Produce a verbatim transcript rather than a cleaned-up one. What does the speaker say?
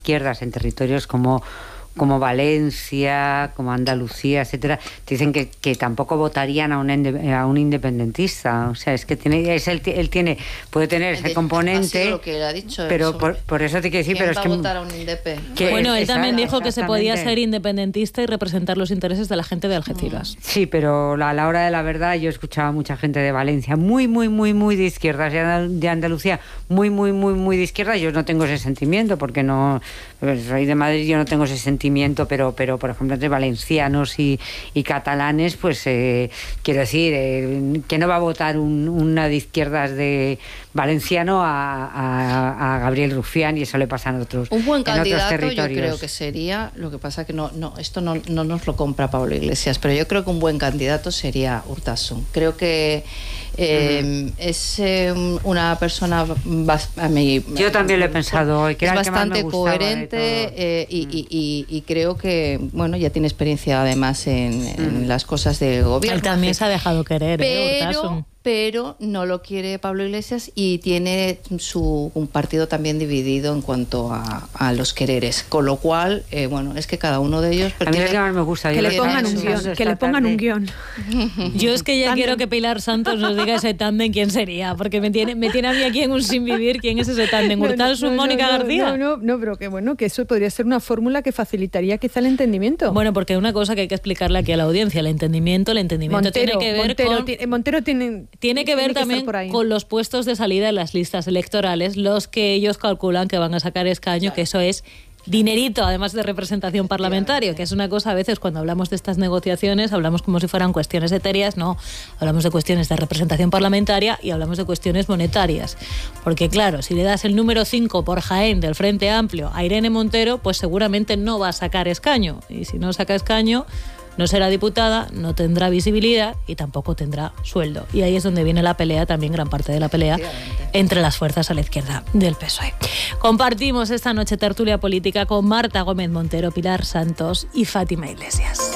izquierdas en territorios como como Valencia, como Andalucía, etcétera, dicen que, que tampoco votarían a un, a un independentista. O sea, es que tiene, es él, él tiene, puede tener ese componente. Ha sido lo que él ha dicho. Pero por, por eso te quiero decir, ¿quién pero va es que a votar a un indepe? Que, bueno, él también dijo que se podía ser independentista y representar los intereses de la gente de Algeciras. Sí, pero a la hora de la verdad yo escuchaba a mucha gente de Valencia muy, muy, muy, muy de izquierdas, de Andalucía muy, muy, muy, muy de izquierdas. Yo no tengo ese sentimiento porque no soy de Madrid, yo no tengo ese sentimiento, pero, pero por ejemplo entre valencianos y, y catalanes, pues eh, quiero decir eh, que no va a votar un, una de izquierdas de valenciano a, a, a Gabriel Rufián, y eso le pasa en otros un buen en otros candidato territorios. Yo creo que sería, lo que pasa que no, no esto no, no nos lo compra Pablo Iglesias, pero yo creo que un buen candidato sería Urtasun. Creo que eh, uh-huh. es eh, una persona a mí, yo también lo he pensado hoy, que es era bastante el que más me coherente eh, y, y, y, y creo que bueno, ya tiene experiencia además en, en uh-huh. las cosas de gobierno. Él también se ha dejado querer, pero, ¿eh, Urtasun? pero no lo quiere Pablo Iglesias y tiene su un partido también dividido en cuanto a, a los quereres, con lo cual eh, bueno, es que cada uno de ellos a mí es que más me gusta que le pongan un guión, que le pongan un guión. Yo es que ya quiero que Pilar Santos nos diga ese tándem quién sería, porque me tiene me tiene a mí aquí en un sin vivir. ¿Quién es ese tándem? ¿Urtasun, no, no, Mónica no, no, García? No, no, no, pero que bueno, que eso podría ser una fórmula que facilitaría quizá el entendimiento. Bueno, porque hay una cosa que hay que explicarle aquí a la audiencia, el entendimiento, el entendimiento Montero, tiene que ver Montero, con tiene, Montero tiene tiene que ver tiene también con los puestos de salida en las listas electorales, los que ellos calculan que van a sacar escaño, claro. Que eso es dinerito, además de representación parlamentaria, que es una cosa, a veces cuando hablamos de estas negociaciones hablamos como si fueran cuestiones etéreas. No, hablamos de cuestiones de representación parlamentaria y hablamos de cuestiones monetarias, porque claro, si le das el número cinco por Jaén del Frente Amplio a Irene Montero, pues seguramente no va a sacar escaño, y si no saca escaño no será diputada, no tendrá visibilidad y tampoco tendrá sueldo. Y ahí es donde viene la pelea, también gran parte de la pelea, entre las fuerzas a la izquierda del P S O E. Compartimos esta noche tertulia política con Marta Gómez Montero, Pilar Santos y Fátima Iglesias.